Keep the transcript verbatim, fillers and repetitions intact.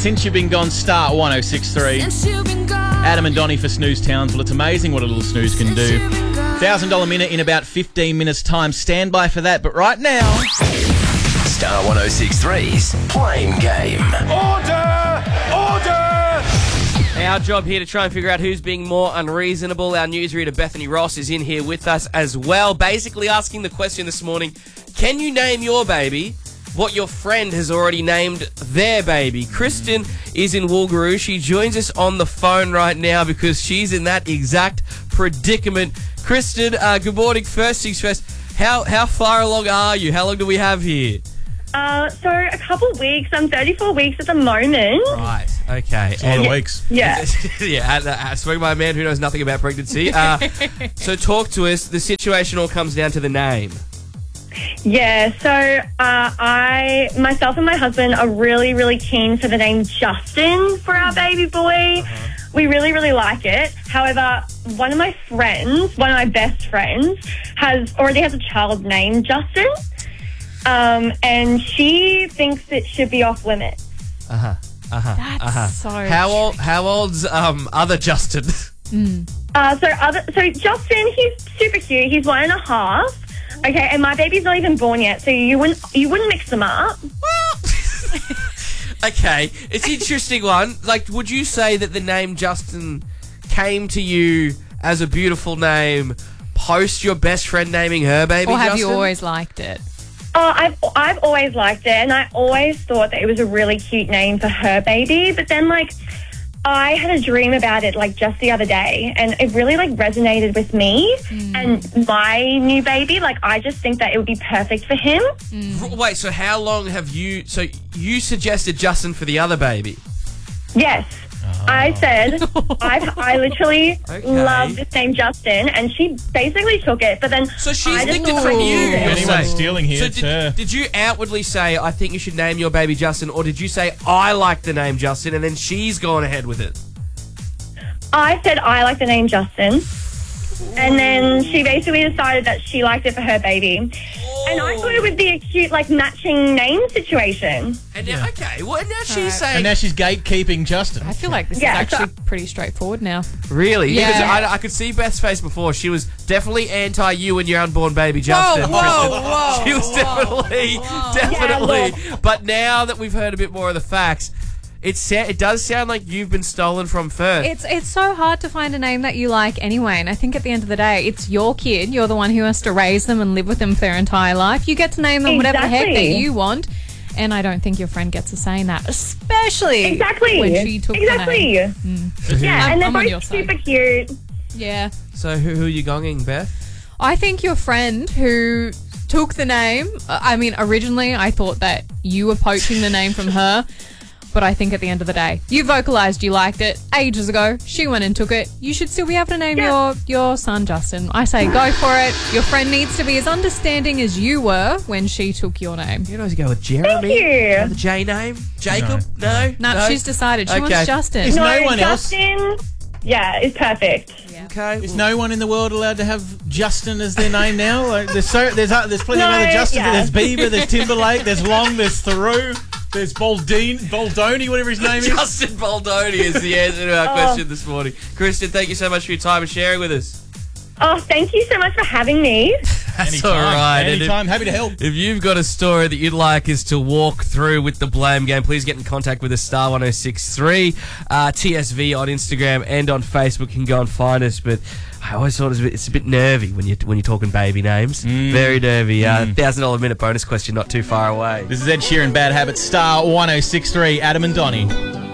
Since You've Been Gone, Star one oh six three. Adam and Donnie for Snooze Towns. Well, it's amazing what a little snooze can do. one thousand dollars minute in about fifteen minutes' time. Stand by for that. But right now... Star one oh six three's Blame Game. Order! Order! Our job here to try and figure out who's being more unreasonable. Our newsreader Bethany Ross is in here with us as well, basically asking the question this morning, can you name your baby what your friend has already named their baby? Kristen is in Woolgaroo. She joins us on the phone right now because she's in that exact predicament. Kristen, uh, good morning. First things first, how, how far along are you? How long do we have here? Uh, so a couple weeks. I'm thirty-four weeks at the moment. Right, okay. A lot of weeks. Yeah. yeah, I, I spoke by a man who knows nothing about pregnancy. Uh, so talk to us. The situation all comes down to the name. Yeah, so uh, I, myself and my husband are really, really keen for the name Justin for our baby boy. Uh-huh. We really, really like it. However, one of my friends, one of my best friends, has already has a child named Justin. Um, and she thinks it should be off limits. Uh huh. Uh huh. That's uh-huh. so. How old? How old's um other Justin? Mm. Uh, so other, so Justin, he's super cute. He's one and a half. Okay, and my baby's not even born yet, so you wouldn't you wouldn't mix them up. Okay, it's an interesting one. Like, would you say that the name Justin came to you as a beautiful name post your best friend naming her baby? Or have Justin? you always liked it? Oh, I've I've always liked it, and I always thought that it was a really cute name for her baby. But then, like, I had a dream about it, like, just the other day, and it really, like, resonated with me mm. and my new baby. Like, I just think that it would be perfect for him. Mm. Wait, so how long have you... So you suggested Justin for the other baby? Yes. Oh. I said, I I literally okay. love this name Justin, and she basically took it, but then... So she's I nicked it from you. If anyone's stealing here, so it's did, her. Did you outwardly say, I think you should name your baby Justin, or did you say, I like the name Justin, and then she's gone ahead with it? I said I like the name Justin, and then she basically decided that she liked it for her baby. Oh. And I thought it would be a cute, like, matching name situation. And now, okay, well, now she's right. saying... And now she's gatekeeping Justin. I feel like this yeah, is actually so pretty straightforward now. Really? Yeah. Because I, I could see Beth's face before. She was definitely anti you and your unborn baby, Justin. Whoa, whoa, whoa. She was whoa, definitely, whoa. definitely. Yeah, but now that we've heard a bit more of the facts, it, sa- it does sound like you've been stolen from first. It's it's so hard to find a name that you like anyway, and I think at the end of the day, it's your kid. You're the one who has to raise them and live with them for their entire life. You get to name them whatever the heck that you want, and I don't think your friend gets a say in that, especially exactly when she took exactly. the name. Mm. Yeah, I'm, and they're I'm on your both side. super cute. Yeah. So who, who are you gonging, Beth? I think your friend who took the name, uh, I mean, originally I thought that you were poaching the name from her, but I think at the end of the day, you vocalised you liked it ages ago. She went and took it. You should still be able to name yeah. your, your son Justin. I say go for it. Your friend needs to be as understanding as you were when she took your name. You always go with Jeremy. Thank you. The J name? Jacob? No. No, no? she's decided. She Okay. wants Justin. Is No, no one else? Justin, yeah, is perfect. Yeah. Okay. Is no one in the world allowed to have Justin as their name now? Like, there's so there's uh, there's plenty No, of other Justins. yeah. There's Bieber, there's Timberlake, there's Long, there's Theroux, there's Baldini, Baldoni, whatever his name is. Justin Baldoni is the answer to our Oh. question this morning. Kristen, thank you so much for your time and sharing with us. Oh, thank you so much for having me. That's Anytime, all right. And if- Anytime, happy to help. If you've got a story that you'd like us to walk through with the Blame Game, please get in contact with us, Star one oh six three, uh, T S V on Instagram and on Facebook. You can go and find us, but I always thought it was a bit, it's a bit nervy when you're, when you're talking baby names. Mm. Very nervy. Uh, Mm. one thousand dollars minute bonus question not too far away. This is Ed Sheeran, Bad Habits, Star one oh six three, Adam and Donnie.